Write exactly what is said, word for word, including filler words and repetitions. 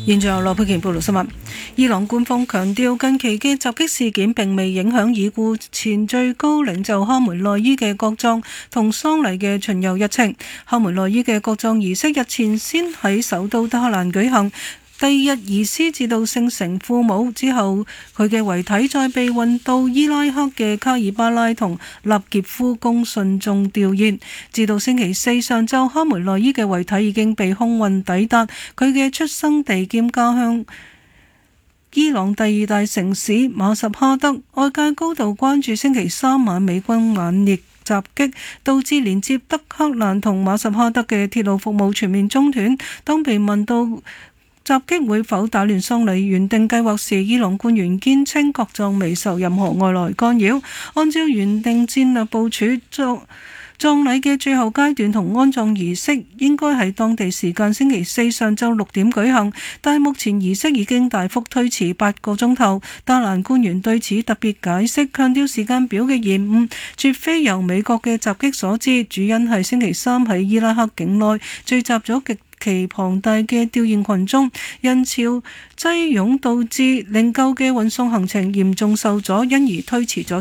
現在由羅佩瓊報道新聞。伊朗官方強調，近期嘅襲擊事件並未影響已故前最高領袖哈梅內伊嘅國葬同喪禮嘅巡遊日程。哈梅內伊嘅國葬儀式日前先喺首都德黑蘭舉行。第二日移師至到聖城庫姆之後，佢嘅遺體再被運到伊拉克嘅卡爾巴拉同納傑夫供信眾弔唁。至到星期四上晝，哈梅內伊嘅遺體已經被空運抵達佢嘅出生地兼家鄉伊朗第二大城市馬什哈德。外界高度關注星期三晚美軍猛烈襲擊，導致連接德黑蘭同馬什哈德嘅鐵路服務全面中斷。當被問到襲擊會否打亂喪禮原定計劃時，伊朗官員堅稱國葬未受任何外來干擾，按照原定戰略部署，葬葬禮嘅最後階段同安葬儀式應該喺當地時間星期四上晝六點舉行，但係目前儀式已經大幅推遲八個鐘頭。德蘭官員對此特別解釋，強調時間表嘅延誤絕非由美國嘅襲擊所致，主因係星期三喺伊拉克境內聚集咗極其龐大嘅弔唁群眾，人潮擠擁導致靈柩嘅運送行程嚴重受阻，因而推遲咗